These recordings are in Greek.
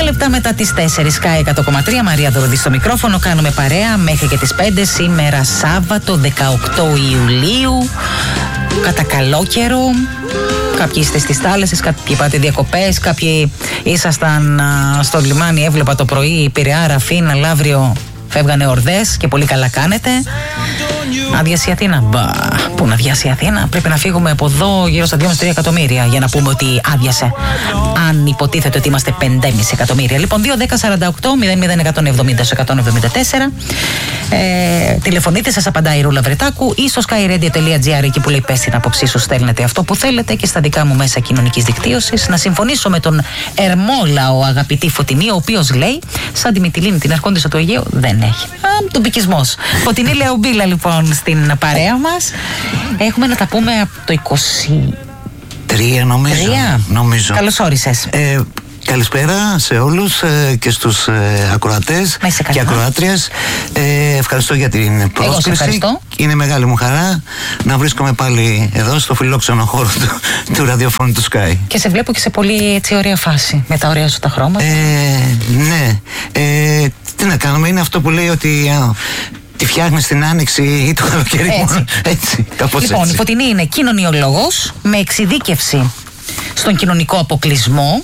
λεπτά μετά τις 4, Sky 100,3, Μαρία Δωροδή στο μικρόφωνο. Κάνουμε παρέα μέχρι και τις 5, σήμερα Σάββατο 18 Ιουλίου. Κατά καλό καιρό. Κάποιοι είστε στις θάλασσες, κάποιοι πάτε διακοπές, κάποιοι ήσασταν στο λιμάνι. Έβλεπα το πρωί Πειραιά, Ραφίνα, Λαύριο, φεύγανε ορδές και πολύ καλά κάνετε. Αδειάσει η Αθήνα. Πού να αδειάσει η Αθήνα? Πρέπει να φύγουμε από εδώ γύρω στα 2,3 εκατομμύρια για να πούμε ότι άδειασε. Αν υποτίθεται ότι είμαστε 5,5 εκατομμύρια. Λοιπόν, 2-10-48-00170-174. Τηλεφωνείτε, σας απαντάει η Ρούλα Βρετάκου, ή στο skyradio.gr, εκεί που λέει πες την άποψή σου, στέλνετε αυτό που θέλετε, και στα δικά μου μέσα κοινωνικής δικτύωσης. Να συμφωνήσω με τον Ερμόλαο, αγαπητή Φωτεινή, ο οποίος λέει: σαν τη Μυτιλήνη την αρχόντισσα του Αιγαίου δεν έχει. Τον πικισμός. Φωτεινή Λεομπίλα, λοιπόν, στην παρέα μας. Έχουμε να τα πούμε από το 23, νομίζω. Καλώς όρισες. Καλησπέρα σε όλους και στους ακροατές και ακροάτριες. Ευχαριστώ για την πρόσκληση. Ευχαριστώ. Είναι μεγάλη μου χαρά να βρίσκομαι πάλι εδώ στο φιλόξενο χώρο του ραδιοφώνου του Sky. Και σε βλέπω και σε πολύ έτσι ωραία φάση, με τα ωραία σου τα χρώματα. Ναι. Τι να κάνουμε, είναι αυτό που λέει ότι τη φτιάχνει στην άνοιξη ή το καλοκαίρι. Έτσι, κάπως λοιπόν, έτσι. Η Φωτεινή είναι κοινωνιολόγος με εξειδίκευση στον κοινωνικό αποκλεισμό.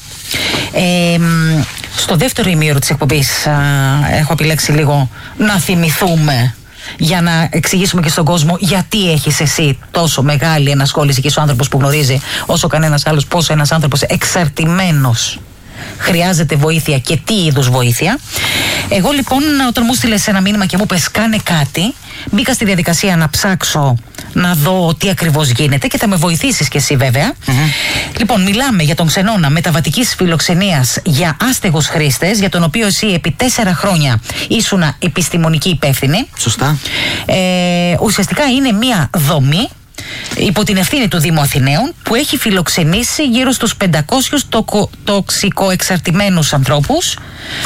Στο δεύτερο ημίωρο της εκπομπής έχω επιλέξει λίγο να θυμηθούμε, για να εξηγήσουμε και στον κόσμο γιατί έχεις εσύ τόσο μεγάλη ενασχόληση, και είσαι ο άνθρωπος που γνωρίζει όσο κανένας άλλος πόσο ένας άνθρωπος εξαρτημένος χρειάζεται βοήθεια και τι είδους βοήθεια. Εγώ λοιπόν, όταν μου στείλες ένα μήνυμα και μου πες κάνε κάτι, μπήκα στη διαδικασία να ψάξω να δω τι ακριβώς γίνεται, και θα με βοηθήσεις κι εσύ βέβαια. Λοιπόν, μιλάμε για τον Ξενώνα μεταβατικής φιλοξενίας για άστεγους χρήστες, για τον οποίο εσύ επί 4 χρόνια ήσουνα επιστημονική υπεύθυνη. Σωστά. Ουσιαστικά είναι μία δομή υπό την ευθύνη του Δήμου Αθηναίων, που έχει φιλοξενήσει γύρω στους 500 τοξικοεξαρτημένους ανθρώπους.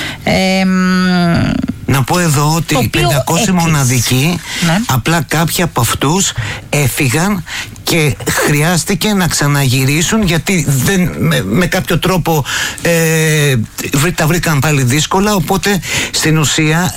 Να πω εδώ ότι οι 500 μοναδικοί, ναι, απλά κάποιοι από αυτούς έφυγαν και χρειάστηκε να ξαναγυρίσουν, γιατί με κάποιο τρόπο τα βρήκαν πάλι δύσκολα, οπότε στην ουσία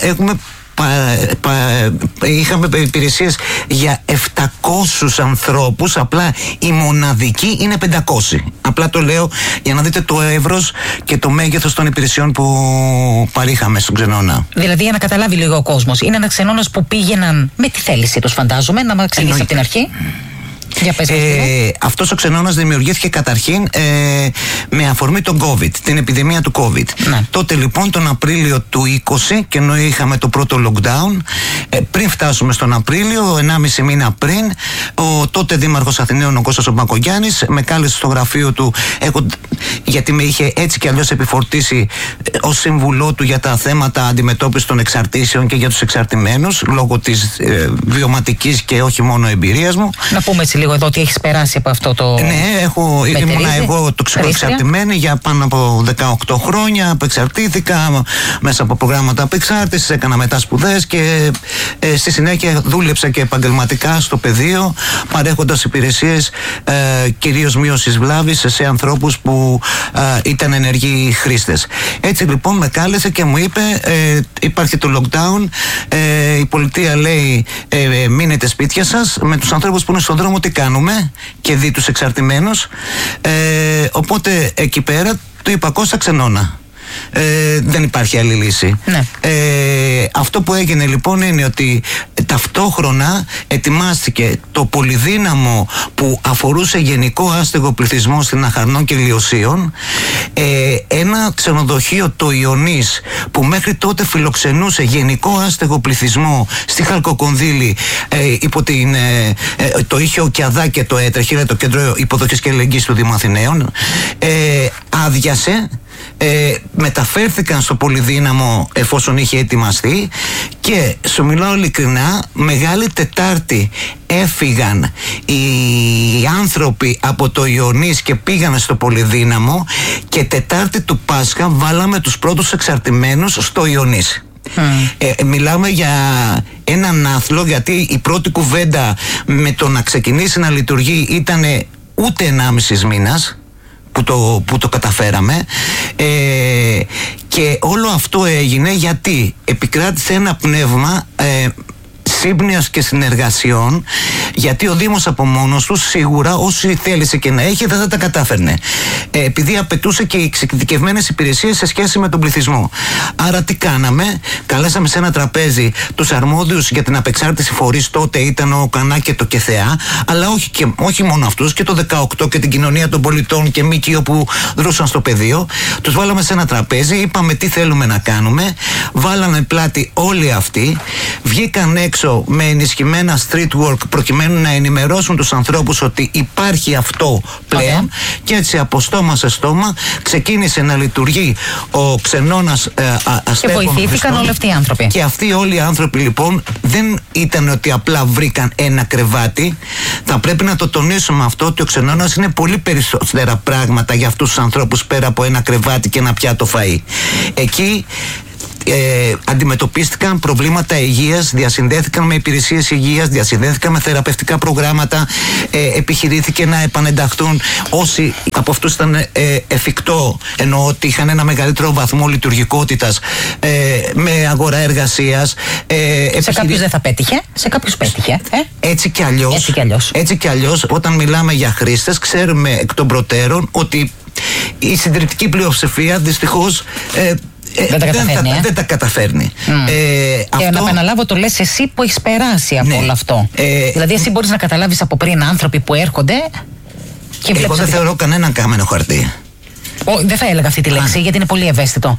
είχαμε υπηρεσίες για 700 ανθρώπους, απλά οι μοναδικοί είναι 500. Απλά το λέω για να δείτε το εύρος και το μέγεθος των υπηρεσιών που παρήχαμε στον Ξενώνα. Δηλαδή, για να καταλάβει λίγο ο κόσμος, είναι ένα Ξενώνας που πήγαιναν με τη θέληση τους, φαντάζομαι, να μας εξηγήσει από την αρχή. Αυτός ο Ξενώνας δημιουργήθηκε καταρχήν με αφορμή τον COVID, την επιδημία του COVID. Ναι. Τότε λοιπόν τον Απρίλιο του 20, και ενώ είχαμε το πρώτο lockdown, πριν φτάσουμε στον Απρίλιο, 1,5 μήνα πριν, ο τότε Δήμαρχος Αθηναίων, ο Κώστας ο Μπακογιάννης, με κάλεσε στο γραφείο του, γιατί με είχε έτσι κι αλλιώς επιφορτήσει ως σύμβουλό του για τα θέματα αντιμετώπισης των εξαρτήσεων και για τους εξαρτημένους, λόγω της βιωματικής και όχι μόνο εμπειρίας μου. Να πούμε έτσι λίγο εδώ ότι έχεις περάσει από αυτό το. Ναι, ήμουνα εγώ τοξικοεξαρτημένη για πάνω από 18 χρόνια. Απεξαρτήθηκα μέσα από προγράμματα απεξάρτησης, έκανα μετά σπουδές και στη συνέχεια δούλεψα και επαγγελματικά στο πεδίο, παρέχοντας υπηρεσίες κυρίως μείωσης βλάβης σε ανθρώπους που ήταν ενεργοί χρήστες. Έτσι λοιπόν με κάλεσε και μου είπε υπάρχει το lockdown, η πολιτεία λέει μείνετε σπίτια σας, με τους ανθρώπους που είναι στον δρόμο τι κάνουμε, και δει τους εξαρτημένους. Οπότε εκεί πέρα του είπα Κώστα Ξενώνα. Δεν υπάρχει άλλη λύση. Ναι. Αυτό που έγινε λοιπόν είναι ότι ταυτόχρονα ετοιμάστηκε το πολυδύναμο που αφορούσε γενικό άστεγο πληθυσμό στην Αχαρνών και Λιωσίων, ένα ξενοδοχείο, το Ιωνής, που μέχρι τότε φιλοξενούσε γενικό άστεγο πληθυσμό στη Χαλκοκονδύλη, υπό το είχε ο Κιαδά και το έτρεχε, είναι το Κέντρο Υποδοχής και Ελεγγύης του Δήμου Αθηναίων, άδειασε. Μεταφέρθηκαν στο πολυδύναμο εφόσον είχε ετοιμαστεί, και σου μιλάω ειλικρινά, Μεγάλη Τετάρτη έφυγαν οι άνθρωποι από το Ιωνής και πήγανε στο πολυδύναμο, και Τετάρτη του Πάσχα βάλαμε τους πρώτους εξαρτημένους στο Ιωνής. Μιλάμε για έναν άθλο, γιατί η πρώτη κουβέντα με το να ξεκινήσει να λειτουργεί ήταν ούτε 1,5 μήνας που το καταφέραμε, Και όλο αυτό έγινε γιατί επικράτησε ένα πνεύμα σύμπνοιας και συνεργασιών, γιατί ο Δήμος από μόνος του σίγουρα όσοι θέλησε και να έχει δεν θα τα κατάφερνε, επειδή απαιτούσε και εξειδικευμένες υπηρεσίες σε σχέση με τον πληθυσμό. Άρα τι κάναμε? Καλέσαμε σε ένα τραπέζι τους αρμόδιους για την απεξάρτηση φορείς, τότε ήταν ο ΚΑΝΑ και το ΚΕΘΕΑ, αλλά όχι μόνο αυτούς, και το 18 και την κοινωνία των πολιτών και ΜΚΟ που δρούσαν στο πεδίο. Τους βάλαμε σε ένα τραπέζι, είπαμε τι θέλουμε να κάνουμε, βάλανε πλάτη όλοι αυτοί, βγήκαν έξω με ενισχυμένα street work προκειμένου να ενημερώσουν τους ανθρώπους ότι υπάρχει αυτό πλέον, και έτσι από στόμα σε στόμα ξεκίνησε να λειτουργεί ο ξενώνας αστέγων. Και βοηθήθηκαν όλοι αυτοί οι άνθρωποι. Και αυτοί όλοι οι άνθρωποι λοιπόν δεν ήταν ότι απλά βρήκαν ένα κρεβάτι. Θα πρέπει να το τονίσουμε αυτό, ότι ο ξενώνας είναι πολύ περισσότερα πράγματα για αυτούς τους ανθρώπους πέρα από ένα κρεβάτι και ένα πιάτο φαΐ. Εκεί αντιμετωπίστηκαν προβλήματα υγείας, διασυνδέθηκαν με υπηρεσίες υγείας, διασυνδέθηκαν με θεραπευτικά προγράμματα, επιχειρήθηκε να επανενταχθούν όσοι από αυτούς ήταν εφικτό, εννοώ ότι είχαν ένα μεγαλύτερο βαθμό λειτουργικότητας, με αγορά εργασίας. Σε κάποιους δεν θα πέτυχε, σε κάποιους πέτυχε. Έτσι κι αλλιώς, όταν μιλάμε για χρήστες, ξέρουμε εκ των προτέρων ότι η συντριπτική πλειοψηφία δυστυχώς δεν τα καταφέρνει. Και να επαναλάβω, το λες εσύ που έχεις περάσει από όλο αυτό. Δηλαδή εσύ μπορείς να καταλάβεις από πριν άνθρωποι που έρχονται και εγώ δεν θεωρώ κανέναν κάμενο χαρτί. Δεν θα έλεγα αυτή τη λέξη, γιατί είναι πολύ ευαίσθητο.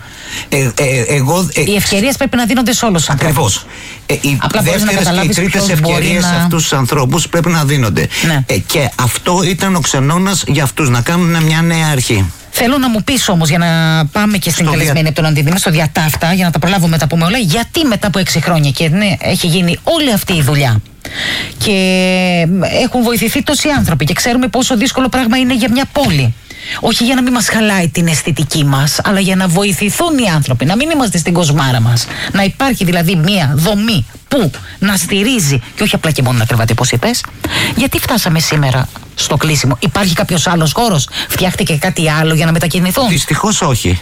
Οι ευκαιρίες πρέπει να δίνονται σε όλους τους ανθρώπους. Ακριβώς. Οι δεύτερες και οι τρίτες ευκαιρίες σε αυτούς τους ανθρώπους πρέπει να δίνονται. Και αυτό ήταν ο ξενώνας για αυτούς, να κάνουν μια νέα αρχή. Θέλω να μου πεις όμως, για να πάμε και στην καλεσμένη από τον Αντιδήμο, στο διατάφτα, για να τα προλάβουμε, τα πούμε όλα, γιατί μετά από 6 χρόνια και έχει γίνει όλη αυτή η δουλειά και έχουν βοηθηθεί τόσοι άνθρωποι και ξέρουμε πόσο δύσκολο πράγμα είναι για μια πόλη. Όχι για να μην μας χαλάει την αισθητική μας, αλλά για να βοηθηθούν οι άνθρωποι, να μην είμαστε στην κοσμάρα μας. Να υπάρχει δηλαδή μια δομή που να στηρίζει και όχι απλά και μόνο να κρεβάται, όπως είπες. Γιατί φτάσαμε σήμερα στο κλείσιμο? Υπάρχει κάποιος άλλος χώρος? Φτιάχτηκε κάτι άλλο για να μετακινηθούν? Δυστυχώς όχι.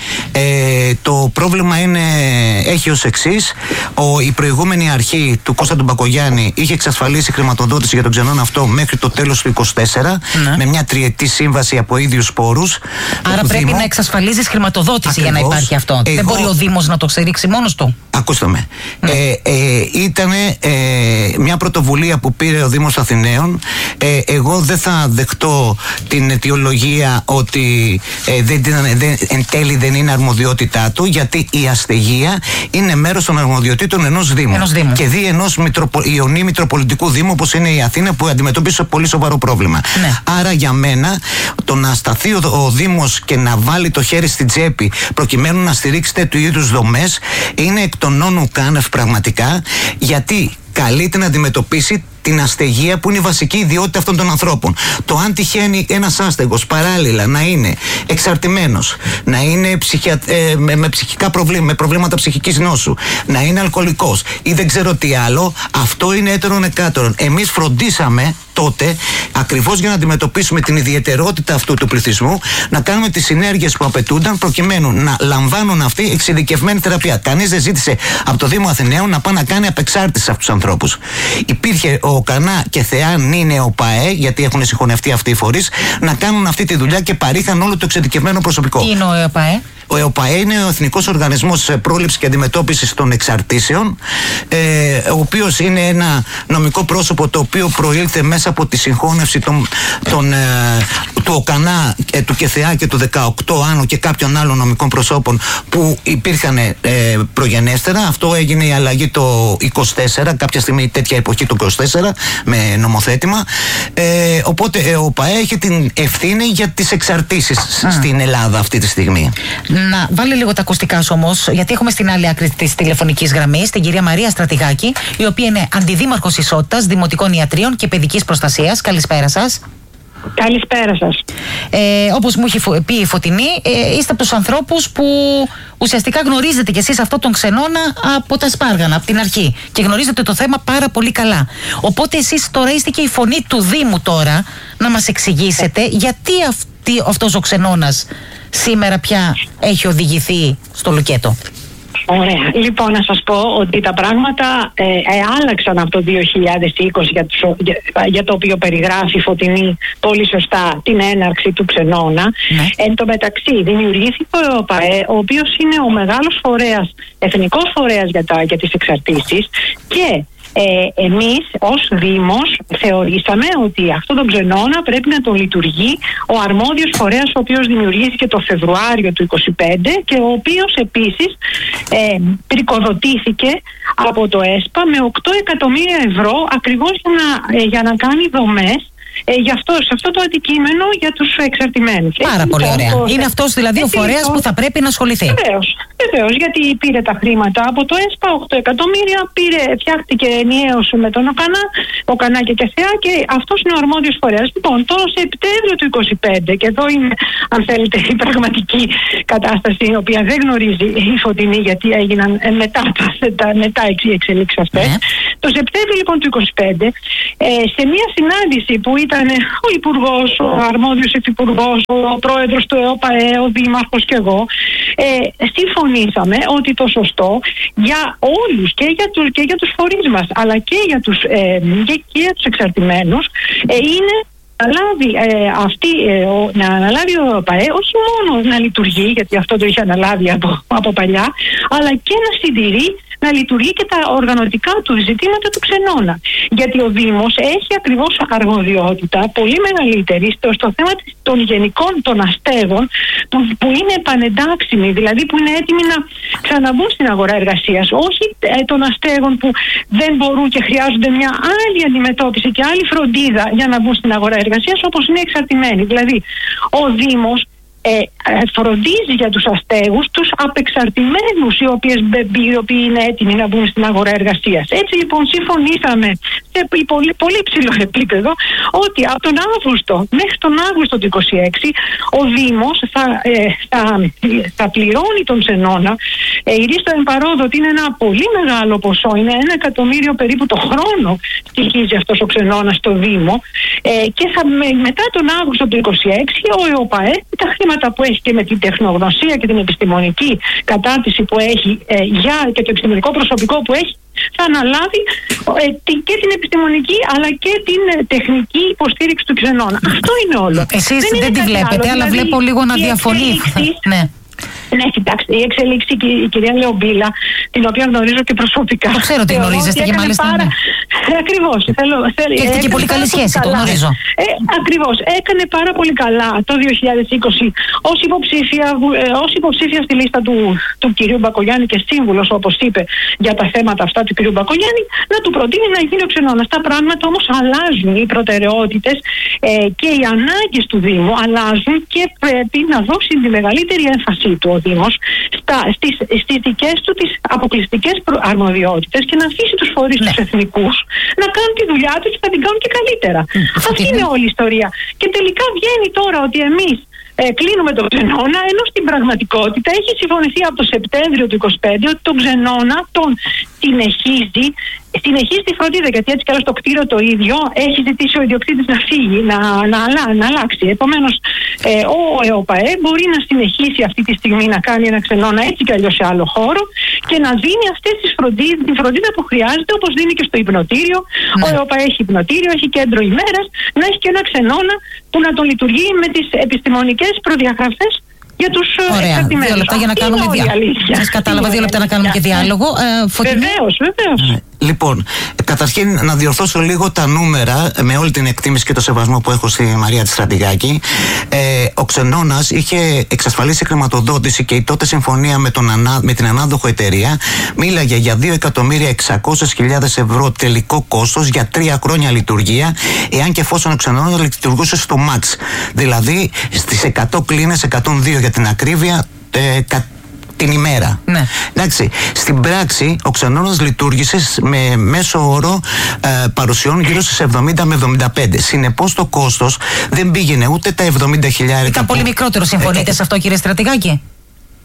Το πρόβλημα έχει ως εξής. Η προηγούμενη αρχή του Κώστα του Μπακογιάννη είχε εξασφαλίσει χρηματοδότηση για τον ξενώνα αυτό μέχρι το τέλος του 2024, με μια τριετή σύμβαση από ίδιους πόρους. Άρα πρέπει να εξασφαλίζεις χρηματοδότηση. Ακριβώς, για να υπάρχει αυτό. Δεν μπορεί ο Δήμος να το στηρίξει μόνος του. Ακούστε με. Ήταν μια πρωτοβουλία που πήρε ο Δήμος Αθηναίων. Εγώ δεν θα δεχτώ την αιτιολογία ότι εν τέλει δεν είναι αρμοδιότητά του, γιατί η αστεγία είναι μέρος των αρμοδιοτήτων ενός Δήμου. Και δι' ενός Ιωνί Μητροπολιτικού Δήμου, όπως είναι η Αθήνα, που αντιμετωπίζει πολύ σοβαρό πρόβλημα. Άρα για μένα το να σταθεί ο Δήμος και να βάλει το χέρι στην τσέπη προκειμένου να στηρίξει τέτοιου είδους δομές είναι εκ των όνου κάνευ πραγματικά, γιατί καλείται να αντιμετωπίσει την αστεγία που είναι η βασική ιδιότητα αυτών των ανθρώπων. Το αν τυχαίνει ένας άστεγος παράλληλα να είναι εξαρτημένος, να είναι με ψυχικά με προβλήματα ψυχικής νόσου, να είναι αλκοολικός ή δεν ξέρω τι άλλο, αυτό είναι έτερον εκάτερον. Εμείς φροντίσαμε τότε, ακριβώς για να αντιμετωπίσουμε την ιδιαιτερότητα αυτού του πληθυσμού, να κάνουμε τις συνέργειες που απαιτούνταν προκειμένου να λαμβάνουν αυτοί εξειδικευμένη θεραπεία. Κανείς δεν ζήτησε από το Δήμο Αθηναίων να πάει να κάνει απεξάρτηση σε αυτούς τους ανθρώπους. Υπήρχε ο ΚΑΝΑ και ΘΕΑΝ, είναι ο ΠΑΕ, γιατί έχουν συγχωνευτεί αυτοί οι φορείς, να κάνουν αυτή τη δουλειά και παρήχαν όλο το εξειδικευμένο προσωπικό. Τι είναι ο ΕΟΠΑΕ? Ο ΕΟΠΑΕ είναι ο Εθνικός Οργανισμός Πρόληψης και Αντιμετώπισης των Εξαρτήσεων, ο οποίος είναι ένα νομικό πρόσωπο το οποίο προήλθε μέσα από τη συγχώνευση του ΟΚΑΝΑ, του ΚΕΘΕΑ και του 18 Άνω και κάποιων άλλων νομικών προσώπων που υπήρχαν προγενέστερα. Αυτό έγινε η αλλαγή το 24, κάποια στιγμή τέτοια εποχή το 24, με νομοθέτημα. Οπότε ο ΟΠΑΕ έχει την ευθύνη για τις εξαρτήσεις στην Ελλάδα αυτή τη στιγμή. Να βάλει λίγο τα ακουστικά σου όμως, γιατί έχουμε στην άλλη άκρη της τηλεφωνικής γραμμής την κυρία Μαρία Στρατηγάκη, η οποία είναι Αντιδήμαρχος Ισότητας, Δημοτικών Ιατρίων και Παιδικής Προστασίας. Καλησπέρα σας. Καλησπέρα σας. Όπως μου έχει πει η Φωτεινή, είστε από τους ανθρώπους που ουσιαστικά γνωρίζετε κι εσείς αυτόν τον ξενώνα από τα Σπάργανα, από την αρχή, και γνωρίζετε το θέμα πάρα πολύ καλά. Οπότε εσείς τώρα είστε και η φωνή του Δήμου τώρα να μας εξηγήσετε γιατί αυτός ο ξενώνας σήμερα πια έχει οδηγηθεί στο λουκέτο? Ωραία. Λοιπόν, να σας πω ότι τα πράγματα άλλαξαν από το 2020 για το οποίο περιγράφει η Φωτεινή πολύ σωστά την έναρξη του Ξενώνα. Εν τω μεταξύ δημιουργήθηκε ο ΕΟΠΑΕ, ο οποίος είναι ο μεγάλος φορέας, εθνικός φορέας για τις εξαρτήσεις, και εμείς ως Δήμος θεωρήσαμε ότι αυτό τον Ξενώνα πρέπει να τον λειτουργεί ο αρμόδιος φορέας, ο οποίος δημιουργήθηκε το Φεβρουάριο του 2025 και ο οποίος επίσης πρικοδοτήθηκε από το ΕΣΠΑ με 8 εκατομμύρια ευρώ ακριβώς για να κάνει δομές σε αυτό το αντικείμενο για τους εξαρτημένους. Πάρα πολύ ωραία. Είναι αυτός δηλαδή ο φορέας που θα πρέπει να ασχοληθεί. Βεβαίως, γιατί πήρε τα χρήματα από το ΕΣΠΑ, 8 εκατομμύρια, φτιάχτηκε ενιαίως με τον ΟΚΑΝΑ και ΚΕΘΕΑ, και αυτός είναι ο αρμόδιος φορέας. Λοιπόν, το Σεπτέμβριο του 2025, και εδώ είναι, αν θέλετε, η πραγματική κατάσταση, η οποία δεν γνωρίζει η Φωτεινή, γιατί έγιναν μετά οι εξελίξεις αυτές. Το Σεπτέμβριο λοιπόν του 2025, σε μια συνάντηση που ήταν ο Υπουργός, ο αρμόδιος Υφυπουργός, ο Πρόεδρος του ΕΟΠΑΕ, ο Δήμαρχος και εγώ, συμφωνήσαμε ότι το σωστό για όλους και για τους φορείς μας, αλλά και για τους εξαρτημένους, είναι να αναλάβει ο ΕΟΠΑΕ όχι μόνο να λειτουργεί, γιατί αυτό το είχε αναλάβει από παλιά, αλλά και να συντηρεί, να λειτουργεί και τα οργανωτικά του ζητήματα του Ξενώνα. Γιατί ο Δήμος έχει ακριβώς αρμοδιότητα πολύ μεγαλύτερη στο θέμα των γενικών των αστέγων που είναι επανεντάξιμοι, δηλαδή που είναι έτοιμοι να ξαναμπούν στην αγορά εργασίας. Όχι των αστέγων που δεν μπορούν και χρειάζονται μια άλλη αντιμετώπιση και άλλη φροντίδα για να μπουν στην αγορά εργασίας, όπως είναι εξαρτημένοι. Δηλαδή, ο Δήμος φροντίζει για τους αστέγους, τους απεξαρτημένους οι οποίοι είναι έτοιμοι να μπουν στην αγορά εργασίας. Έτσι λοιπόν συμφωνήσαμε σε πολύ ψηλό επίπεδο ότι από τον Αύγουστο μέχρι τον Αύγουστο του 2026 ο Δήμος θα πληρώνει τον Ξενώνα. Ηρίστο εμπαρόδο ότι είναι ένα πολύ μεγάλο ποσό, είναι 1 εκατομμύριο περίπου το χρόνο στοιχίζει αυτός ο Ξενώνας στο Δήμο, και μετά τον Αύγουστο του 2026 ο ΕΟΠΑΕ, τα χρήματα που έχει και με την τεχνογνωσία και την επιστημονική κατάρτιση που έχει και το επιστημονικό προσωπικό που έχει, θα αναλάβει και την επιστημονική αλλά και την τεχνική υποστήριξη του Ξενώνα. Αυτό είναι όλο. Εσείς δεν τη βλέπετε, αλλά δηλαδή, βλέπω λίγο να διαφωνεί. Ναι, κοιτάξτε, η εξέλιξη, η κυρία Λεομπίλα, την οποία γνωρίζω και προσωπικά. Το ξέρω ότι γνωρίζεστε και μάλιστα. Ακριβώς. Και έχετε και πολύ καλή σχέση, το γνωρίζω. Ακριβώς. Έκανε πάρα πολύ καλά το 2020 ως υποψήφια στη λίστα του κυρίου Μπακογιάννη και σύμβουλος, όπως είπε, για τα θέματα αυτά του κυρίου Μπακογιάννη, να του προτείνει να γίνει ο Ξενώνας. Τα πράγματα όμως αλλάζουν, οι προτεραιότητες και οι ανάγκες του Δήμου αλλάζουν, και πρέπει να δώσει τη μεγαλύτερη έμφαση του ο Δήμος στις δικές του τις αποκλειστικές αρμοδιότητες και να αφήσει τους φορείς τους εθνικούς να κάνουν τη δουλειά τους και θα την κάνουν και καλύτερα. Αυτή είναι όλη η ιστορία. Και τελικά βγαίνει τώρα ότι εμείς κλείνουμε τον Ξενώνα, ενώ στην πραγματικότητα έχει συμφωνηθεί από το Σεπτέμβριο του 2025 ότι τον Ξενώνα τον συνεχίζει τη φροντίδα, γιατί έτσι κι αλλιώς το κτίριο το ίδιο έχει ζητήσει ο ιδιοκτήτης να φύγει, να αλλάξει. Επομένως, ο ΕΟΠΑΕ μπορεί να συνεχίσει αυτή τη στιγμή να κάνει ένα Ξενώνα έτσι κι αλλιώς σε άλλο χώρο και να δίνει τη φροντίδα που χρειάζεται, όπως δίνει και στο υπνοτήριο. Ο ΕΟΠΑΕ έχει υπνοτήριο, έχει κέντρο ημέρας, να έχει και ένα Ξενώνα που να τον λειτουργεί με τις επιστημονικές προδιαγραφές για τους εξαρτημένους. 2 λεπτά για να κάνουμε διάλογο. Σας κατάλαβα, 2 λεπτά να κάνουμε και διάλογο. Βεβαίως. Λοιπόν, καταρχήν να διορθώσω λίγο τα νούμερα, με όλη την εκτίμηση και το σεβασμό που έχω στη Μαρία τη Στρατηγάκη. Ο Ξενώνας είχε εξασφαλίσει χρηματοδότηση και η τότε συμφωνία με την ανάδοχο εταιρεία μίλαγε για 2.600.000 ευρώ τελικό κόστος για 3 χρόνια λειτουργία, εάν και εφόσον ο Ξενώνας λειτουργούσε στο max. Δηλαδή στις 100 κλίνες, 102 για την ακρίβεια, την ημέρα. Ναι. Εντάξει, στην πράξη ο Ξενώνας λειτουργήσε με μέσο όρο παρουσιών γύρω στις 70 με 75. Συνεπώς το κόστος δεν πήγαινε ούτε τα 70.000. Ήταν πολύ μικρότερο, συμφωνείτε σε αυτό, κύριε Στρατηγάκη?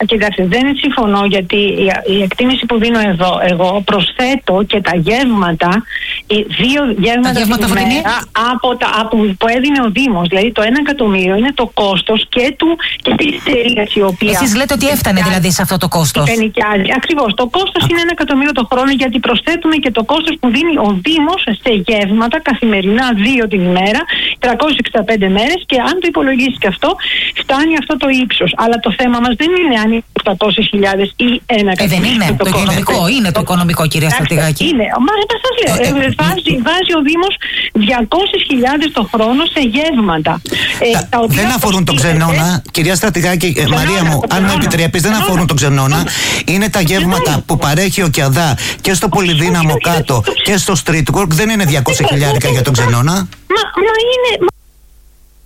Κοιτάξτε, δεν συμφωνώ, γιατί η εκτίμηση που δίνω εδώ, εγώ προσθέτω και τα γεύματα, 2 γεύματα την ημέρα που έδινε ο Δήμος. Δηλαδή το 1 εκατομμύριο είναι το κόστος και της εταιρείας η οποία. Εσείς λέτε ότι έφτανε δηλαδή σε αυτό το κόστος. Ακριβώς. Το κόστος είναι 1 εκατομμύριο το χρόνο, γιατί προσθέτουμε και το κόστος που δίνει ο Δήμος σε γεύματα καθημερινά 2 την ημέρα, 365 μέρες, και αν το υπολογίσει και αυτό, φτάνει αυτό το ύψος. Αλλά το θέμα μας δεν είναι αν είναι 800.000 ή 1 εκατομμύριο. Δεν είναι το οικονομικό, είναι το οικονομικό, κυρία Στρατηγάκη. Είναι. Μα σας λέω, βάζει ο Δήμος 200.000 το χρόνο σε γεύματα. Δεν αφορούν τον ξενώνα, κυρία Στρατηγάκη, Μαρία μου, αν μου επιτρέπεις, δεν αφορούν τον ξενώνα. Είναι τα γεύματα που παρέχει ο ΚιΑΔΑ και στο Πολυδύναμο κάτω και στο Street Work. Δεν είναι 200.000 για τον ξενώνα. Μα